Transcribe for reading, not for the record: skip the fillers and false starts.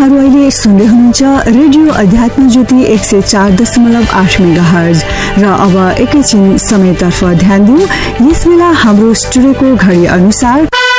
यहाँहरू अहिले सुन्दै हुनुहुन्छ रेडियो अध्यात्म ज्योति 104.8 मेगाहर्ज र अब एकैछिन समयतर्फ ध्यान दिउँ। यस बेला हाम्रो स्टुडियोको घडी अनुसार